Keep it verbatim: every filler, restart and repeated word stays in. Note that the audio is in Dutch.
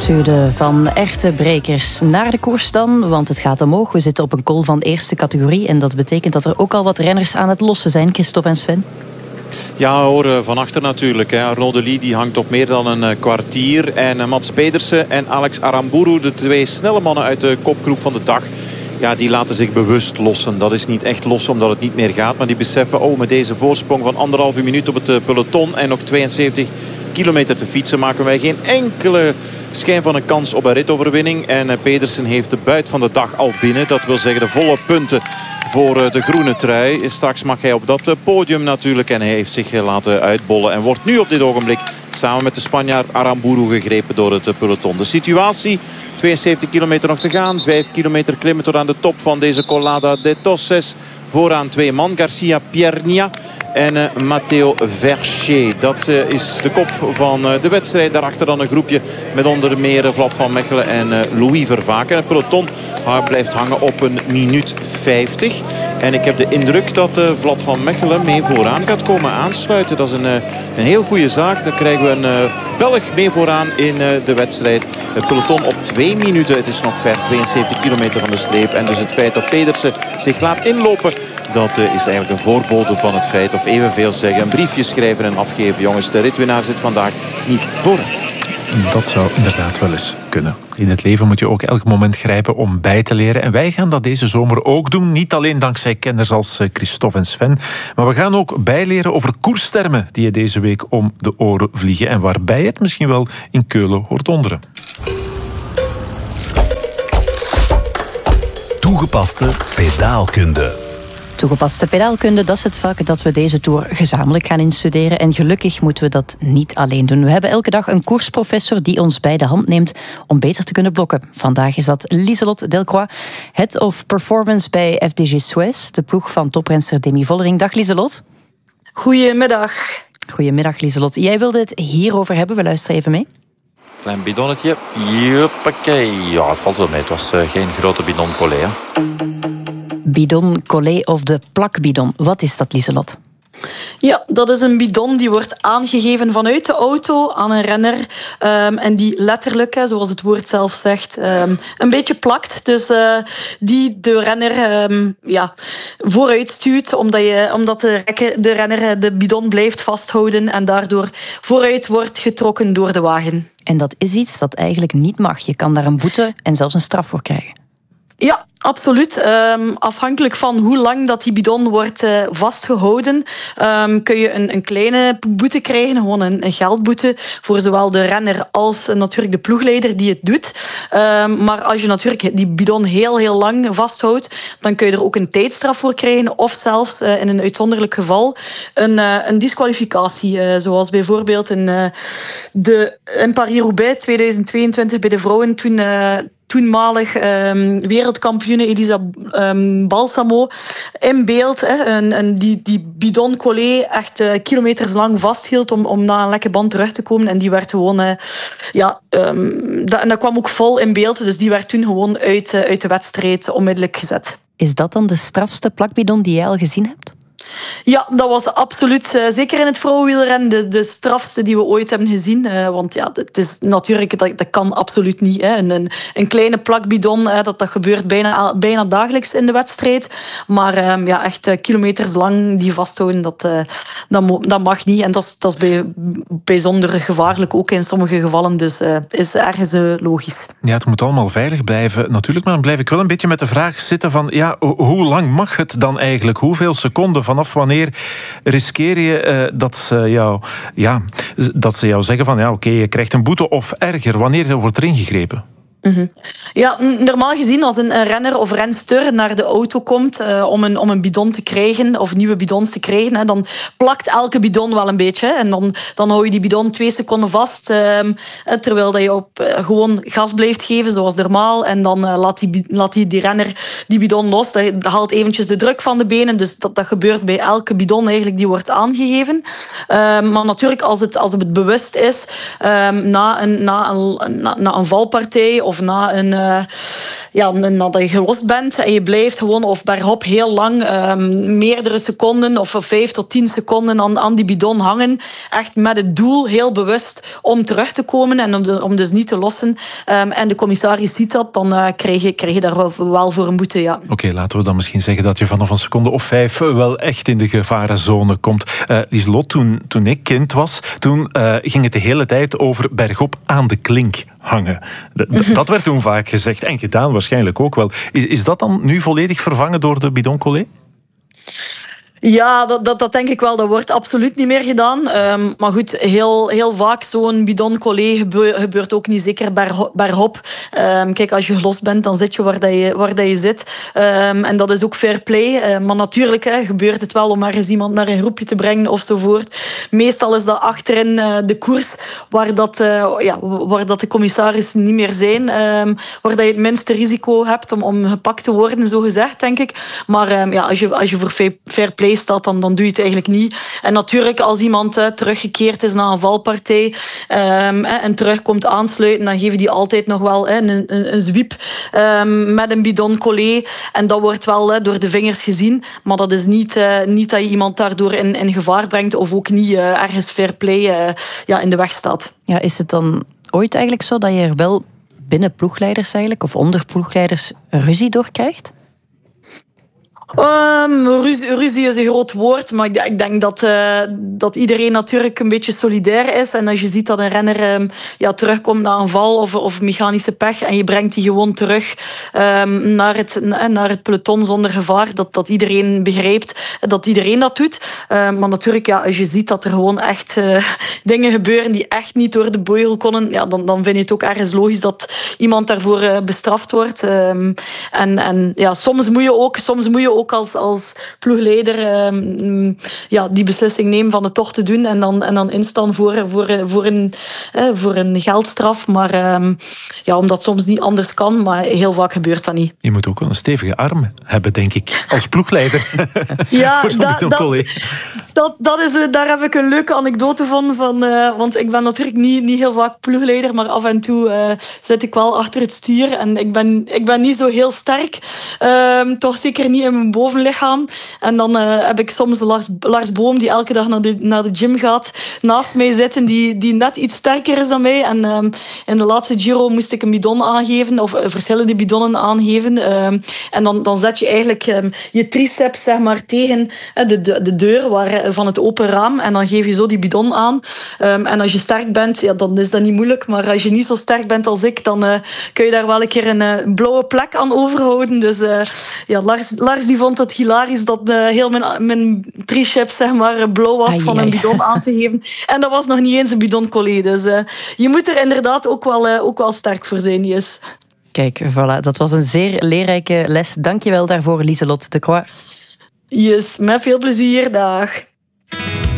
Zuiden van echte brekers naar de koers dan, want het gaat omhoog. We zitten op een col van eerste categorie en dat betekent dat er ook al wat renners aan het lossen zijn, Christophe en Sven. Ja hoor, van achter natuurlijk. Hè. Arnaud de Lie die hangt op meer dan een kwartier. En Mats Pedersen en Alex Aramburu, de twee snelle mannen uit de kopgroep van de dag, ja, die laten zich bewust lossen. Dat is niet echt lossen omdat het niet meer gaat. Maar die beseffen, oh, met deze voorsprong van anderhalve minuut op het peloton en nog tweeënzeventig kilometer te fietsen, maken wij geen enkele schijn van een kans op een ritoverwinning. En Pedersen heeft de buit van de dag al binnen. Dat wil zeggen de volle punten voor de groene trui. Straks mag hij op dat podium natuurlijk. En hij heeft zich laten uitbollen. En wordt nu op dit ogenblik samen met de Spanjaard Aramburu gegrepen door het peloton. De situatie, tweeënzeventig kilometer nog te gaan. vijf kilometer klimmen tot aan de top van deze Collada de Toses. Vooraan twee man, Garcia Piernia en uh, Matteo Vercher. Dat uh, is de kop van uh, de wedstrijd. Daarachter dan een groepje met onder meer uh, Vlad van Mechelen en uh, Louis Vervaken. Het peloton uh, blijft hangen op een minuut vijftig. En ik heb de indruk dat uh, Vlad van Mechelen mee vooraan gaat komen aansluiten. Dat is een, uh, een heel goede zaak. Dan krijgen we een uh, Belg mee vooraan in uh, de wedstrijd. Het peloton op twee minuten. Het is nog ver, tweeënzeventig kilometer van de streep. En dus het feit dat Pedersen zich laat inlopen, dat uh, is eigenlijk een voorbode van het feit. Of evenveel zeggen, een briefje schrijven en afgeven. Jongens, de ritwinnaar zit vandaag niet vooraan. Dat zou inderdaad wel eens kunnen. In het leven moet je ook elk moment grijpen om bij te leren. En wij gaan dat deze zomer ook doen. Niet alleen dankzij kenners als Christophe en Sven. Maar we gaan ook bijleren over koerstermen die je deze week om de oren vliegen. En waarbij het misschien wel in Keulen hoort donderen. Toegepaste pedaalkunde. Toegepaste pedaalkunde, dat is het vak dat we deze Tour gezamenlijk gaan instuderen. En gelukkig moeten we dat niet alleen doen. We hebben elke dag een koersprofessor die ons bij de hand neemt om beter te kunnen blokken. Vandaag is dat Lieselot Delcroix, Head of Performance bij F D G Suez, de ploeg van toprenster Demi Vollering. Dag Lieselot. Goedemiddag. Goedemiddag Lieselot. Jij wilde het hierover hebben, we luisteren even mee. Klein bidonnetje. Juppakee. Ja, het valt wel mee. Het was uh, geen grote bidon collé. Bidon collé of de plakbidon. Wat is dat, Lieselot? Ja, dat is een bidon die wordt aangegeven vanuit de auto aan een renner. Um, en die letterlijk, zoals het woord zelf zegt, um, een beetje plakt. Dus uh, die de renner um, ja, vooruit stuurt, omdat, je, omdat de, rekker, de renner de bidon blijft vasthouden en daardoor vooruit wordt getrokken door de wagen. En dat is iets dat eigenlijk niet mag. Je kan daar een boete en zelfs een straf voor krijgen. Ja, absoluut. Um, afhankelijk van hoe lang dat die bidon wordt uh, vastgehouden, um, kun je een, een kleine boete krijgen, gewoon een, een geldboete voor zowel de renner als uh, natuurlijk de ploegleider die het doet. Um, maar als je natuurlijk die bidon heel, heel lang vasthoudt, dan kun je er ook een tijdstraf voor krijgen of zelfs uh, in een uitzonderlijk geval een, uh, een disqualificatie. Uh, zoals bijvoorbeeld in, uh, de, in Paris-Roubaix tweeduizend tweeëntwintig bij de vrouwen toen... Uh, toenmalig um, wereldkampioene Elisa um, Balsamo in beeld. Hè, en, en die, die bidon collé echt uh, kilometers lang vasthield om, om na een lekke band terug te komen. En die werd gewoon... Uh, ja, um, dat, en dat kwam ook vol in beeld. Dus die werd toen gewoon uit, uh, uit de wedstrijd onmiddellijk gezet. Is dat dan de strafste plakbidon die jij al gezien hebt? Ja, dat was absoluut, uh, zeker in het vrouwenwielrennen, de, de strafste die we ooit hebben gezien. Uh, want ja, het is natuurlijk, dat, dat kan absoluut niet. Hè. Een, een, een kleine plakbidon, uh, dat, dat gebeurt bijna, bijna dagelijks in de wedstrijd. Maar um, ja, echt uh, kilometers lang die vasthouden, dat, uh, dat, mo- dat mag niet. En dat is, dat is bij, bijzonder gevaarlijk, ook in sommige gevallen. Dus uh, is ergens uh, logisch. Ja, het moet allemaal veilig blijven natuurlijk. Maar dan blijf ik wel een beetje met de vraag zitten van... ja, hoe lang mag het dan eigenlijk? Hoeveel seconden van Vanaf wanneer riskeer je uh, dat, ze jou, ja, dat ze jou zeggen van... ja, oké, okay, je krijgt een boete of erger. Wanneer wordt er ingegrepen? Mm-hmm. Ja, normaal gezien als een renner of renster naar de auto komt uh, om, een, om een bidon te krijgen of nieuwe bidons te krijgen, hè, dan plakt elke bidon wel een beetje. Hè, en dan, dan hou je die bidon twee seconden vast uh, terwijl dat je op uh, gewoon gas blijft geven zoals normaal. En dan uh, laat, die, laat die, die renner die bidon los. Dat, dat haalt eventjes de druk van de benen. Dus dat, dat gebeurt bij elke bidon eigenlijk die wordt aangegeven. Uh, maar natuurlijk als het, als het bewust is uh, na, een, na, een, na, na een valpartij of Of na een, uh, ja, nadat je gelost bent en je blijft gewoon of bergop heel lang, um, meerdere seconden of vijf tot tien seconden aan, aan die bidon hangen. Echt met het doel, heel bewust, om terug te komen en om, de, om dus niet te lossen. Um, en de commissaris ziet dat, dan uh, krijg, je, krijg je daar wel, wel voor een boete, ja. Oké, okay, laten we dan misschien zeggen dat je vanaf een seconde of vijf wel echt in de gevarenzone komt. Uh, Lieselot, toen, toen ik kind was, toen uh, ging het de hele tijd over bergop aan de klink hangen. D- dat werd toen vaak gezegd en gedaan waarschijnlijk ook wel. Is, is dat dan nu volledig vervangen door de bidoncollé? Ja, dat, dat, dat denk ik wel. Dat wordt absoluut niet meer gedaan. Um, maar goed, heel, heel vaak zo'n bidoncollé gebeurt, gebeurt ook niet, zeker bergop. bergop. Um, kijk, als je gelost bent, dan zit je waar, dat je, waar dat je zit. Um, en dat is ook fair play. Uh, maar natuurlijk hè, gebeurt het wel om ergens iemand naar een groepje te brengen ofzovoort. Meestal is dat achterin uh, de koers, waar, dat, uh, ja, waar dat de commissarissen niet meer zijn. Um, waar dat je het minste risico hebt om, om gepakt te worden, zo gezegd, denk ik. Maar um, ja, als, je, als je voor fair play staat, dan, dan doe je het eigenlijk niet. En natuurlijk, als iemand uh, teruggekeerd is na een valpartij um, uh, en terugkomt aansluiten, dan geven die altijd nog wel uh, een, een, een zwiep um, met een bidoncollé. En dat wordt wel uh, door de vingers gezien. Maar dat is niet, uh, niet dat je iemand daardoor in, in gevaar brengt of ook niet uh, ergens fair play uh, ja, in de weg staat. Ja, is het dan ooit eigenlijk zo dat je er wel binnen ploegleiders eigenlijk, of onder ploegleiders ruzie door krijgt? Um, ruzie, ruzie is een groot woord, maar ik, ik denk dat, uh, dat iedereen natuurlijk een beetje solidair is. En als je ziet dat een renner um, ja, terugkomt na een val of, of mechanische pech en je brengt die gewoon terug um, naar, het, naar het peloton zonder gevaar, dat, dat iedereen begrijpt dat iedereen dat doet. Um, maar natuurlijk, ja, als je ziet dat er gewoon echt uh, dingen gebeuren die echt niet door de beugel konden, ja, dan, dan vind je het ook ergens logisch dat iemand daarvoor uh, bestraft wordt. Um, en, en ja, soms moet je ook, soms moet je ook als, als ploegleider um, ja, die beslissing nemen van het toch te doen en dan, en dan instaan voor, voor, voor, een, eh, voor een geldstraf. Maar um, ja, omdat soms niet anders kan, maar heel vaak gebeurt dat niet. Je moet ook wel een stevige arm hebben, denk ik, als ploegleider. Ja, dat, dat, dat, dat is, daar heb ik een leuke anekdote van. van uh, want ik ben natuurlijk niet, niet heel vaak ploegleider, maar af en toe uh, zit ik wel achter het stuur. En ik ben, ik ben niet zo heel sterk. Um, toch zeker niet in mijn bovenlichaam. En dan uh, heb ik soms Lars, Lars Boom, die elke dag naar de, naar de gym gaat, naast mij zitten, die, die net iets sterker is dan mij. En um, in de laatste Giro moest ik een bidon aangeven, of uh, verschillende bidonnen aangeven. Um, en dan, dan zet je eigenlijk um, je triceps zeg maar, tegen uh, de, de, de deur waar, uh, van het open raam. En dan geef je zo die bidon aan. Um, en als je sterk bent, ja, dan is dat niet moeilijk. Maar als je niet zo sterk bent als ik, dan uh, kun je daar wel een keer een uh, blauwe plek aan overhouden. Dus uh, ja, Lars, Lars die vond het hilarisch dat uh, heel mijn, mijn triceps zeg maar, blauw was. Ai, van een bidon aan te geven. En dat was nog niet eens een bidoncollé. Dus uh, je moet er inderdaad ook wel, uh, ook wel sterk voor zijn, yes. Kijk, voilà, dat was een zeer leerrijke les. Dank je wel daarvoor, Lieselot de Croix. Yes, met veel plezier. Dag.